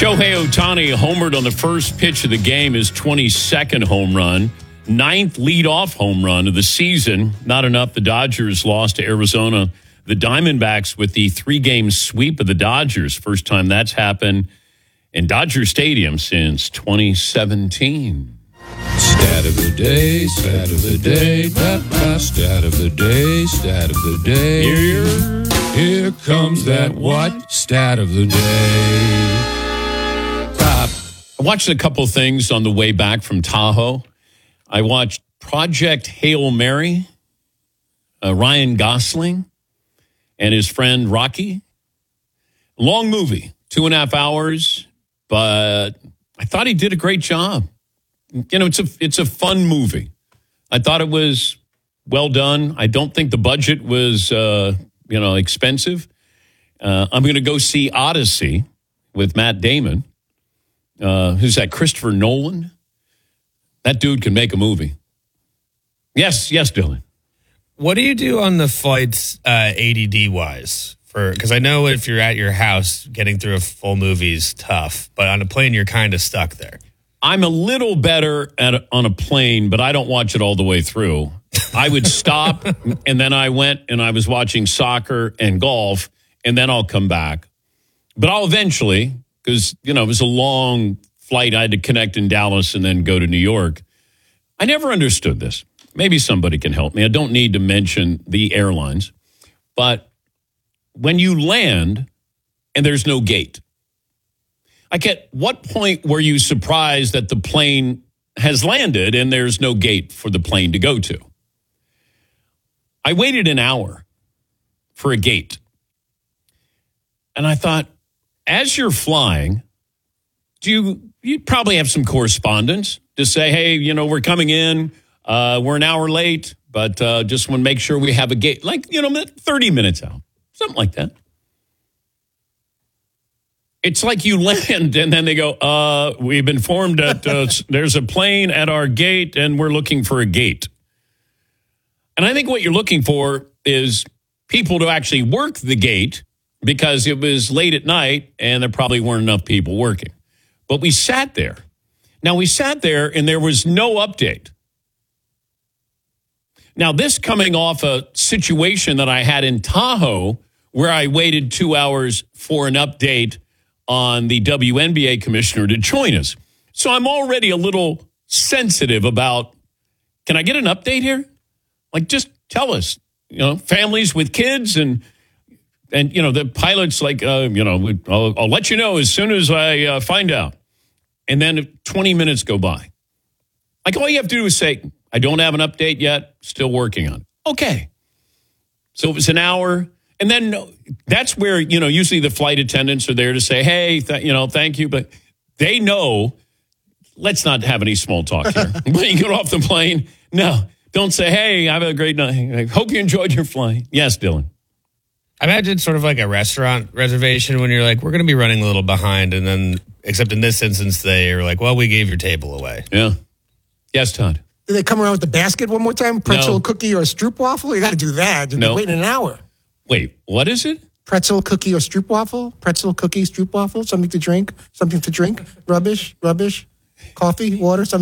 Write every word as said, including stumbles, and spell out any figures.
Shohei Ohtani homered on the first pitch of the game, his twenty-second home run, ninth leadoff home run of the season. Not enough. The Dodgers lost to Arizona. The Diamondbacks with the three-game sweep of the Dodgers. First time that's happened in Dodger Stadium since twenty seventeen. Stat of the day, stat of the day, ba, ba, stat of the day, stat of the day. Here, here comes that what? Stat of the day. Uh, I watched a couple things on the way back from Tahoe. I watched Project Hail Mary, uh, Ryan Gosling and his friend Rocky. Long movie, two and a half hours, but I thought he did a great job. You know, it's a it's a fun movie. I thought it was well done. I don't think the budget was, uh, you know, expensive. Uh, I'm going to go see Odyssey with Matt Damon. Uh, who's that? Christopher Nolan? That dude can make a movie. Yes, yes, Dylan. What do you do on the flights uh, A D D-wise? For Because I know if you're at your house, getting through a full movie is tough. But on a plane, you're kind of stuck there. I'm a little better at a, on a plane, but I don't watch it all the way through. I would stop, and then I went and I was watching soccer and golf, and then I'll come back. But I'll eventually, because, you know, it was a long flight. I had to connect in Dallas and then go to New York. I never understood this. Maybe somebody can help me. I don't need to mention the airlines. But when you land and there's no gate, like, at what point were you surprised that the plane has landed and there's no gate for the plane to go to? I waited an hour for a gate. And I thought, as you're flying, do you you probably have some correspondence to say, hey, you know, we're coming in, uh, we're an hour late, but uh, just want to make sure we have a gate, like, you know, thirty minutes out, something like that. It's like you land and then they go, uh, we've been informed that uh, there's a plane at our gate and we're looking for a gate. And I think what you're looking for is people to actually work the gate, because it was late at night and there probably weren't enough people working. But we sat there. Now, we sat there and there was no update. Now, this coming off a situation that I had in Tahoe where I waited two hours for an update on the W N B A commissioner to join us. So I'm already a little sensitive about, can I get an update here? Like, just tell us, you know, families with kids and, and you know, the pilot's like, uh, you know, I'll, I'll let you know as soon as I uh, find out. And then twenty minutes go by. Like, all you have to do is say, I don't have an update yet, still working on it. Okay. So it was an hour. And then that's where, you know, usually the flight attendants are there to say, hey, th- you know, thank you. But they know, let's not have any small talk here. When you get off the plane, no, don't say, hey, have a great night. I hope you enjoyed your flight. Yes, Dylan. I imagine it's sort of like a restaurant reservation when you're like, we're going to be running a little behind. And then, except in this instance, they are like, well, we gave your table away. Yeah. Yes, Todd. Do they come around with the basket one more time? Pretzel, No. cookie, or a stroopwafel? You got to do that. You're No. waiting an hour. Wait, what is it? Pretzel, cookie, or stroopwafel? Pretzel, cookie, stroopwafel? Something to drink? Something to drink? Rubbish? Rubbish? Coffee? Water? Something